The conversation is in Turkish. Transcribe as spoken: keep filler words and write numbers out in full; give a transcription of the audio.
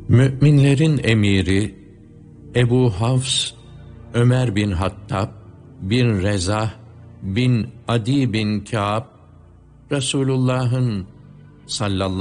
Müminlerin emiri Ebu Hafs Ömer bin Hattab bin Reza bin Adi bin Kâb, Resulullah'ın sallallahu